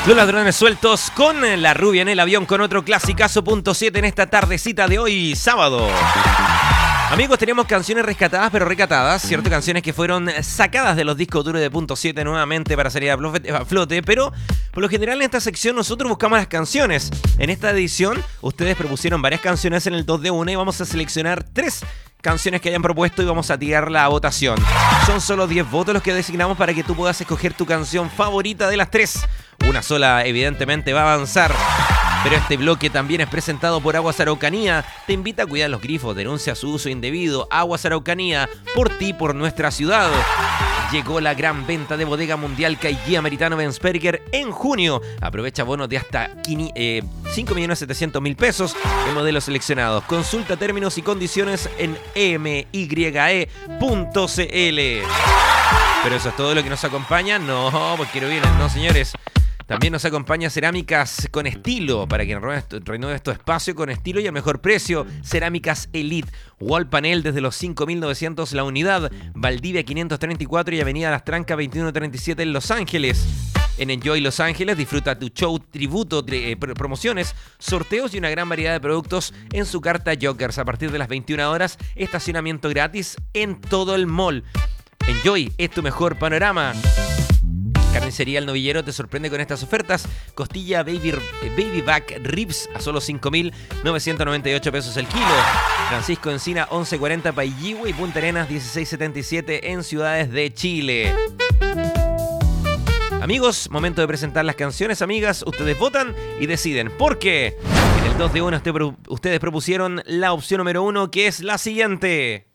Los ladrones sueltos con la rubia en el avión con otro clasicazo .7 en esta tardecita de hoy, sábado. Amigos, tenemos canciones rescatadas pero recatadas, ¿cierto? Canciones que fueron sacadas de los discos duros de .7 nuevamente para salir a flote, pero por lo general en esta sección nosotros buscamos las canciones. En esta edición ustedes propusieron varias canciones en el 2 de 1 y vamos a seleccionar 3 canciones que hayan propuesto y vamos a tirarla a votación. Son solo 10 votos los que designamos para que tú puedas escoger tu canción favorita de las 3. Una sola evidentemente va a avanzar. Pero este bloque también es presentado por Aguas Araucanía. Te invita a cuidar los grifos, denuncia su uso indebido. Aguas Araucanía, por ti, por nuestra ciudad. Llegó la gran venta de Bodega Mundial Caillía Meritano Bensperger en junio. Aprovecha bonos de hasta 5.700.000 pesos en modelos seleccionados. Consulta términos y condiciones en mye.cl. Pero eso es todo lo que nos acompaña. No, porque no vienen, no, señores. También nos acompaña Cerámicas con Estilo, para que renueves tu espacio con estilo y al mejor precio. Cerámicas Elite, Wall Panel desde los 5.900 la unidad, Valdivia 534 y Avenida Las Trancas 2137 en Los Ángeles. En Enjoy Los Ángeles disfruta tu show, tributo, promociones, sorteos y una gran variedad de productos en su carta Jokers. A partir de las 21 horas, estacionamiento gratis en todo el mall. Enjoy es tu mejor panorama. Carnicería El Novillero te sorprende con estas ofertas. Costilla Baby Back Ribs a solo 5.998 pesos el kilo. Francisco Encina 1140 Pailligüe y Punta Arenas 1677 en ciudades de Chile. Amigos, momento de presentar las canciones, amigas. Ustedes votan y deciden. Porque en el 2 de 1 ustedes propusieron la opción número 1, que es la siguiente.